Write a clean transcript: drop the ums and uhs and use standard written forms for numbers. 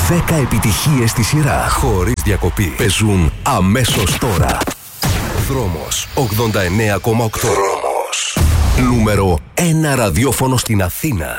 10 επιτυχίες στη σειρά, χωρίς διακοπή. Παίζουν αμέσως τώρα. Δρόμος 89,8. Δρόμος. Νούμερο 1 ραδιόφωνο στην Αθήνα.